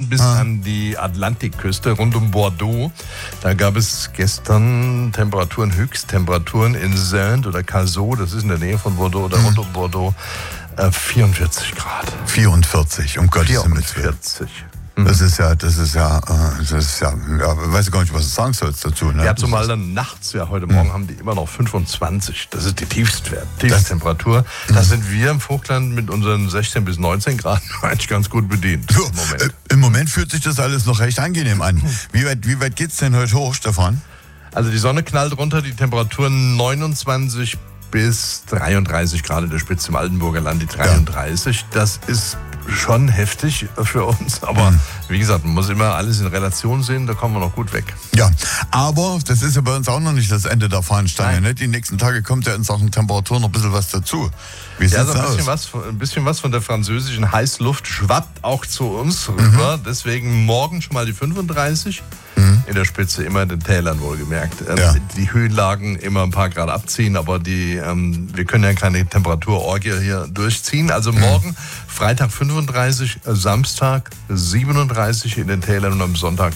bis an die Atlantikküste rund um Bordeaux. Da gab es gestern Höchsttemperaturen in Saintes oder Cazaux, das ist in der Nähe von Bordeaux oder rund um Bordeaux, 44 Grad. 44, um Gottes Willen. 44. Das ist ja, weiß ich gar nicht, was du sagen sollst dazu. Ne? Ja, zumal dann nachts, heute Morgen haben die immer noch 25. Das ist die Tiefsttemperatur. Da sind wir im Vogtland mit unseren 16 bis 19 Grad eigentlich ganz gut bedient. So, im Moment fühlt sich das alles noch recht angenehm an. Wie weit geht's denn heute hoch, Stefan? Also die Sonne knallt runter, die Temperaturen 29 bis 33 Grad in der Spitze im Altenburger Land, die 33. Das ist schon heftig für uns, aber wie gesagt, man muss immer alles in Relation sehen, da kommen wir noch gut weg. Ja, aber das ist ja bei uns auch noch nicht das Ende der Fahnenstange. Ne? Die nächsten Tage kommt ja in Sachen Temperatur noch ein bisschen was dazu. Wie sieht's aus? Ein bisschen was von der französischen Heißluft schwappt auch zu uns rüber. Deswegen morgen schon mal die 35. In der Spitze, immer in den Tälern wohlgemerkt. Die Höhenlagen immer ein paar Grad abziehen, aber wir können ja keine Temperaturorgie hier durchziehen. Also morgen Freitag 35, Samstag 37 in den Tälern und am Sonntag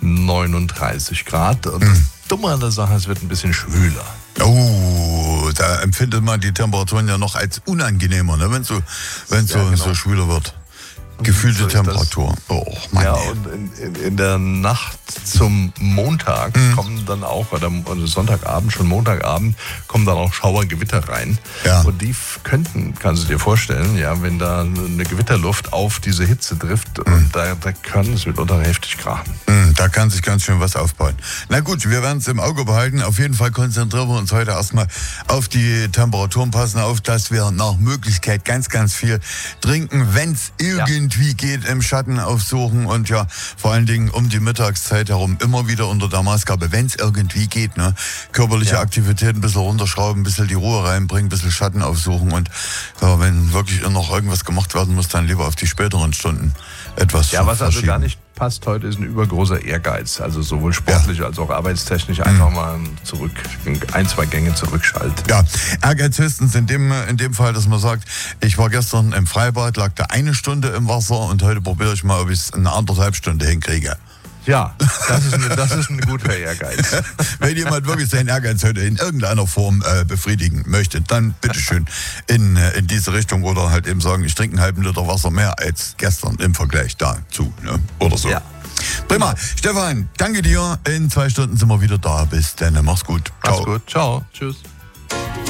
39 Grad. Und das Dumme an der Sache, es wird ein bisschen schwüler. Oh, da empfindet man die Temperaturen ja noch als unangenehmer, ne? wenn so schwüler wird. Gefühlte so Temperatur. Oh, Mann. Ja, und in der Nacht zum Montag kommen dann auch, oder Sonntagabend, schon Montagabend, kommen dann auch Schauergewitter rein. Ja. Und die kannst du dir vorstellen, wenn da eine Gewitterluft auf diese Hitze trifft, und da kann es mitunter heftig krachen. Da kann sich ganz schön was aufbauen. Na gut, wir werden es im Auge behalten. Auf jeden Fall konzentrieren wir uns heute erstmal auf die Temperaturen, passen auf, dass wir nach Möglichkeit ganz, ganz viel trinken, wenn es irgendwie geht, im Schatten aufsuchen und vor allen Dingen um die Mittagszeit herum immer wieder unter der Maßgabe, wenn es irgendwie geht, ne? Körperliche Aktivität ein bisschen runterschrauben, ein bisschen die Ruhe reinbringen, ein bisschen Schatten aufsuchen und wenn wirklich noch irgendwas gemacht werden muss, dann lieber auf die späteren Stunden etwas was also gar nicht passt heute, ist ein übergroßer Ehrgeiz, also sowohl sportlich als auch arbeitstechnisch einfach mal ein, zwei Gänge zurückschalten. Ja, Ehrgeiz höchstens in dem Fall, dass man sagt, ich war gestern im Freibad, lag da 1 Stunde im Wasser und heute probiere ich mal, ob ich es eine 1,5 Stunde hinkriege. Ja, das ist ein guter Ehrgeiz. Wenn jemand wirklich seinen Ehrgeiz heute in irgendeiner Form befriedigen möchte, dann bitteschön in diese Richtung oder halt eben sagen, ich trinke einen halben Liter Wasser mehr als gestern im Vergleich dazu, ne? Oder so. Ja. Prima. Stefan, danke dir. In 2 Stunden sind wir wieder da. Bis dann. Mach's gut. Ciao. Mach's gut. Ciao. Tschüss.